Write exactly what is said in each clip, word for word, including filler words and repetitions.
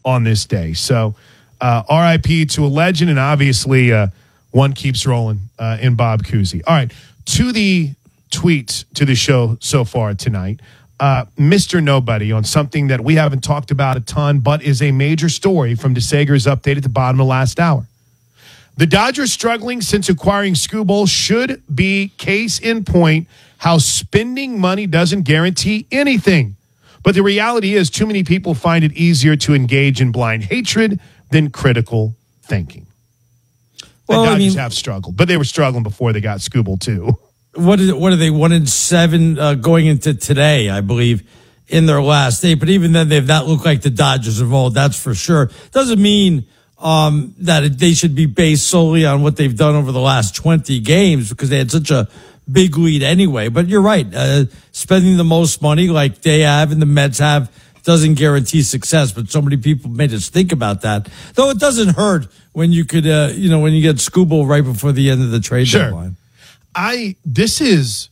on this day. So uh, R I P to a legend, and obviously uh, one keeps rolling uh, in Bob Cousy. All right, to the tweets to the show so far tonight. Uh, Mister Nobody on something that we haven't talked about a ton, but is a major story from DeSager's update at the bottom of the last hour. The Dodgers struggling since acquiring Skubal should be case in point how spending money doesn't guarantee anything. But the reality is too many people find it easier to engage in blind hatred than critical thinking. Well, the Dodgers I mean, have struggled, but they were struggling before they got Skubal too. What is what are they one in seven uh, going into today? I believe in their last day, but even then they've not looked like the Dodgers of old. That's for sure. Doesn't mean um, that it, they should be based solely on what they've done over the last twenty games because they had such a big lead anyway. But you're right. Uh, spending the most money like they have and the Mets have doesn't guarantee success. But so many people made us think about that. Though it doesn't hurt when you could, uh, you know, when you get Skubal right before the end of the trade Sure. deadline. I, this is,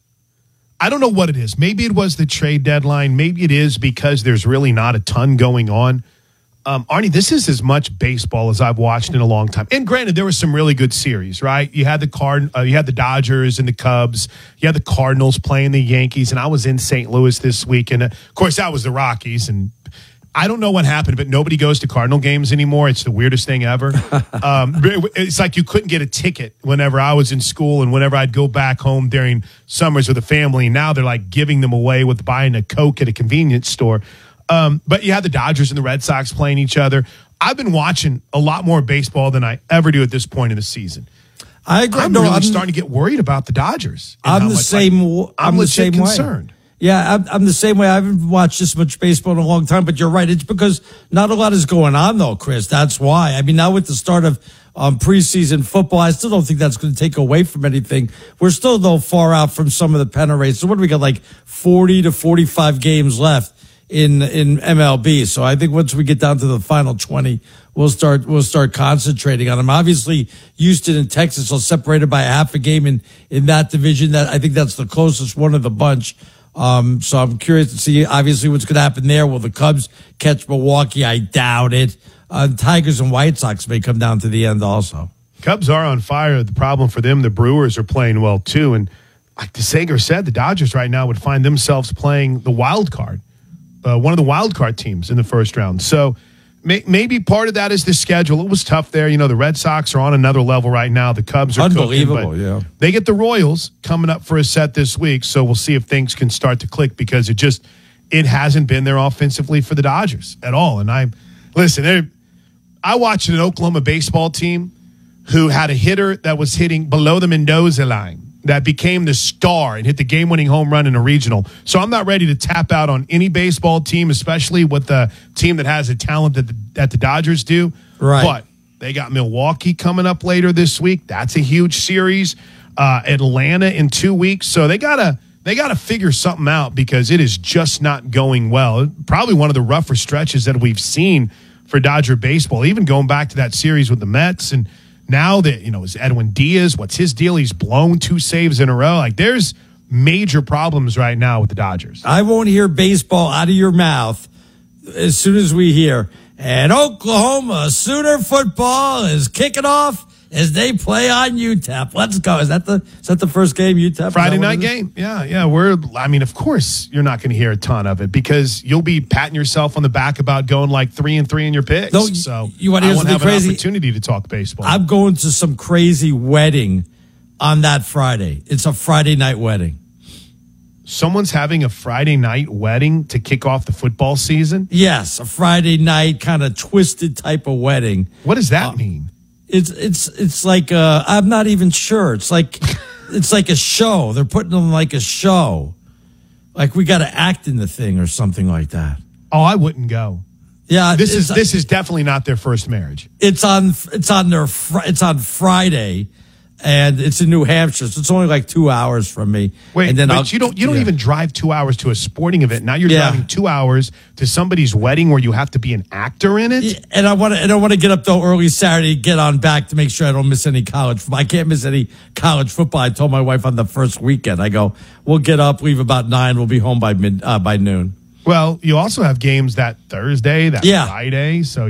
I don't know what it is. Maybe it was the trade deadline. Maybe it is because there's really not a ton going on. Um, Arnie, this is as much baseball as I've watched in a long time. And granted, there was some really good series, right? You had the Card, uh, you had the Dodgers and the Cubs. You had the Cardinals playing the Yankees. And I was in Saint Louis this week. And uh, of course, that was the Rockies. And I don't know what happened, but nobody goes to Cardinal games anymore. It's the weirdest thing ever. um, it's like you couldn't get a ticket whenever I was in school and whenever I'd go back home during summers with the family. Now they're like giving them away with buying a Coke at a convenience store. Um, but you had the Dodgers and the Red Sox playing each other. I've been watching a lot more baseball than I ever do at this point in the season. I agree. I'm no, really I'm, starting to get worried about the Dodgers. I'm the much, same. Like, I'm, I'm the legit same concerned. way. Yeah, I'm, I'm the same way. I haven't watched this much baseball in a long time, but you're right. It's because not a lot is going on, though, Chris. That's why. I mean, now with the start of um, preseason football, I still don't think that's going to take away from anything. We're still, though, far out from some of the pennant races. So what do we got, like forty to forty-five games left in in M L B? So I think once we get down to the final twenty, we'll start we'll start concentrating on them. Obviously, Houston and Texas are separated by a half a game in, in that division. That I think that's the closest one of the bunch. Um, so I'm curious to see, obviously, what's going to happen there. Will the Cubs catch Milwaukee? I doubt it. Uh, Tigers and White Sox may come down to the end also. Cubs are on fire. The problem for them, the Brewers are playing well, too. And like DeSager said, the Dodgers right now would find themselves playing the wild card, uh, one of the wild card teams in the first round. So may, maybe part of that is the schedule. It was tough there. You know, the Red Sox are on another level right now. The Cubs are unbelievable. Cooking, yeah, they get the Royals coming up for a set this week. So we'll see if things can start to click because it just it hasn't been there offensively for the Dodgers at all. And I listen, I watched an Oklahoma baseball team who had a hitter that was hitting below the Mendoza line that became the star and hit the game-winning home run in a regional. So I'm not ready to tap out on any baseball team, especially with the team that has the talent that the, that the Dodgers do. Right. But they got Milwaukee coming up later this week. That's a huge series. Uh, Atlanta in two weeks. So they gotta they gotta figure something out because it is just not going well. Probably one of the rougher stretches that we've seen for Dodger baseball. Even going back to that series with the Mets and. Now that, you know, is Edwin Diaz, what's his deal? He's blown two saves in a row. Like, there's major problems right now with the Dodgers. I won't hear baseball out of your mouth as soon as we hear, and Oklahoma Sooner football is kicking off as they play on U T E P. Let's go. Is that the is that the first game, U T E P? Friday night game. Yeah, yeah. We're, I mean, of course, you're not going to hear a ton of it because you'll be patting yourself on the back about going like three and three in your picks. No, so you want to I hear won't something have crazy? An opportunity to talk baseball. I'm going to some crazy wedding on that Friday. It's a Friday night wedding. Someone's having a Friday night wedding to kick off the football season? Yes, a Friday night kind of twisted type of wedding. What does that uh, mean? It's it's it's like uh, I'm not even sure. It's like it's like a show. They're putting on like a show. Like we got to act in the thing or something like that. Oh, I wouldn't go. Yeah, this is this is definitely not their first marriage. It's on it's on their fr- it's on Friday, and it's in New Hampshire. So it's only like two hours from me. Wait, and then but I'll, you don't you don't yeah. even drive two hours to a sporting event. Now you're Yeah. driving two hours to somebody's wedding where you have to be an actor in it. Yeah, and I want to and I want to get up though early Saturday, get on back to make sure I don't miss any college football. I can't miss any college football. I told my wife on the first weekend. I go, we'll get up, leave about nine, we'll be home by mid uh, by noon. Well, you also have games that Thursday, that Yeah. Friday, so